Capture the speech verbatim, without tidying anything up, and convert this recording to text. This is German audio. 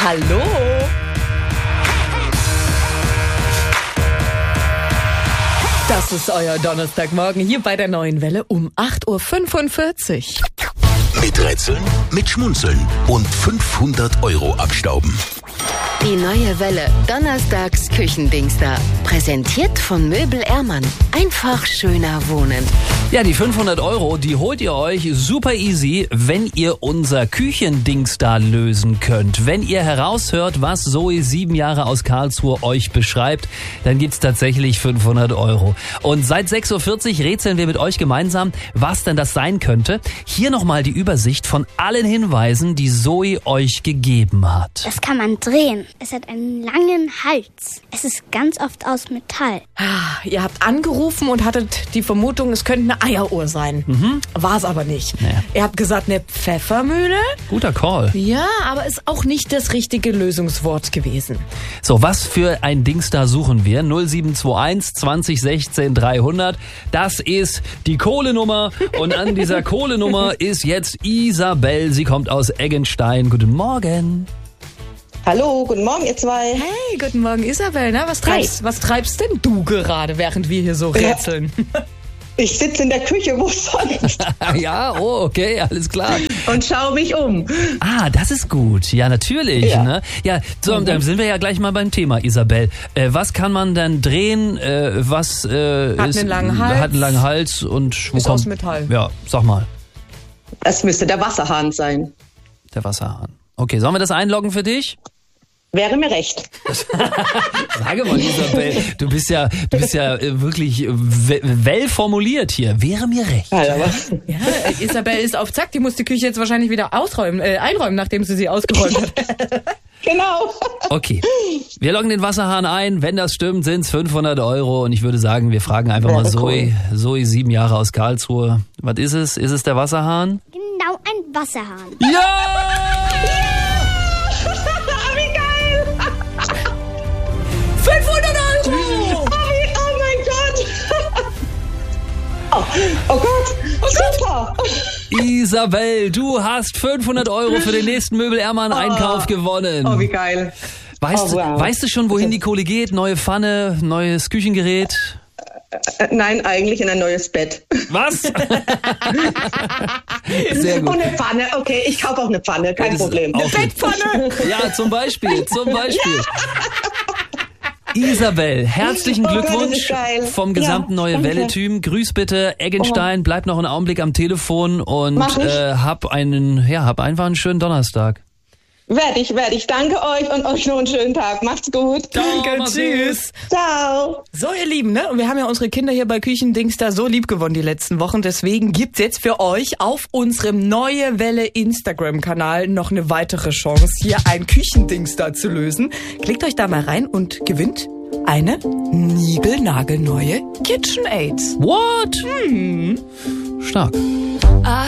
Hallo. Das ist euer Donnerstagmorgen hier bei der Neuen Welle um acht Uhr fünfundvierzig. Mit Rätseln, mit Schmunzeln und fünfhundert Euro abstauben. Die Neue Welle, donnerstags Küchendienster. Präsentiert von Möbel Ehrmann. Einfach schöner wohnen. Ja, die fünfhundert Euro, die holt ihr euch super easy, wenn ihr unser Küchendings da lösen könnt. Wenn ihr heraushört, was Zoe, sieben Jahre aus Karlsruhe, euch beschreibt, dann gibt's tatsächlich fünfhundert Euro. Und seit sechs Uhr vierzig rätseln wir mit euch gemeinsam, was denn das sein könnte. Hier nochmal die Übersicht von allen Hinweisen, die Zoe euch gegeben hat. Das kann man drehen. Es hat einen langen Hals. Es ist ganz oft aus Metall. Ah, ihr habt angerufen und hattet die Vermutung, es könnte eine Eieruhr sein. Mhm. War es aber nicht. Naja. Ihr habt gesagt, eine Pfeffermühle. Guter Call. Ja, aber ist auch nicht das richtige Lösungswort gewesen. So, was für ein Dings da suchen wir? null sieben zwei eins zwanzig sechzehn dreihundert. Das ist die Kohlenummer. Und an dieser Kohlenummer ist jetzt Isabel. Sie kommt aus Eggenstein. Guten Morgen. Hallo, guten Morgen, ihr zwei. Hey, guten Morgen, Isabel. Na, was treibst, was treibst denn du gerade, während wir hier so rätseln? Ich sitze in der Küche, wo sonst? Ja, oh, okay, alles klar. Und schaue mich um. Ah, das ist gut. Ja, natürlich. Ja, ne? Ja, so, mhm. Dann sind wir ja gleich mal beim Thema, Isabel. Äh, was kann man denn drehen? Äh, was äh, hat ist, einen langen Hals. Hat einen langen Hals und wo ist kommt, aus Metall. Ja, sag mal. Das müsste der Wasserhahn sein. Der Wasserhahn. Okay, sollen wir das einloggen für dich? Wäre mir recht. Sage mal, Isabel, du bist ja, du bist ja wirklich well formuliert hier. Wäre mir recht. Ja, was? Ja, Isabel ist auf Zack, die muss die Küche jetzt wahrscheinlich wieder ausräumen, äh, einräumen, nachdem sie sie ausgeräumt hat. Genau. Okay, wir loggen den Wasserhahn ein. Wenn das stimmt, sind es fünfhundert Euro. Und ich würde sagen, wir fragen einfach ja, mal cool. Zoe, Zoe, sieben Jahre aus Karlsruhe. Was ist es? Ist es der Wasserhahn? Genau, ein Wasserhahn. Ja! fünfhundert Euro! Oh, oh mein Gott! Oh, oh Gott! Oh super! Isabel, du hast fünfhundert Euro für den nächsten Möbel Ehrmann Einkauf gewonnen. Oh, wie geil. Weißt, Oh, wow. weißt du schon, wohin die Kohle geht? Neue Pfanne, neues Küchengerät? Äh, nein, eigentlich in ein neues Bett. Was? Sehr gut. Und eine Pfanne, okay, ich kaufe auch eine Pfanne, kein Das ist Problem. auch Bettpfanne! Ja, zum Beispiel, zum Beispiel. Isabel, herzlichen Oh Gott, das Glückwunsch ist geil. vom gesamten Ja, Neue danke. Welle-Team. Grüß bitte Eggenstein, bleib noch einen Augenblick am Telefon und Mach ich. äh, hab einen, ja, hab einfach einen schönen Donnerstag. Werde ich, werde ich. Danke euch und euch noch einen schönen Tag. Macht's gut. Danke, mach's tschüss. Ciao. So, ihr Lieben, ne? Und wir haben ja unsere Kinder hier bei Küchendings da so lieb gewonnen die letzten Wochen. Deswegen gibt's jetzt für euch auf unserem Neue Welle Instagram-Kanal noch eine weitere Chance, hier ein Küchendings da zu lösen. Klickt euch da mal rein und gewinnt eine niegelnagelneue KitchenAid. What? Stark.